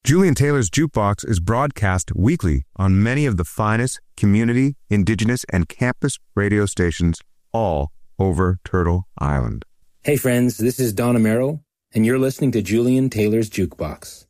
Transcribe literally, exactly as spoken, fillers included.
Julian Taylor's Jukebox is broadcast weekly on many of the finest community, indigenous, and campus radio stations all over Turtle Island. Hey friends, this is Don Amero, and you're listening to Julian Taylor's Jukebox.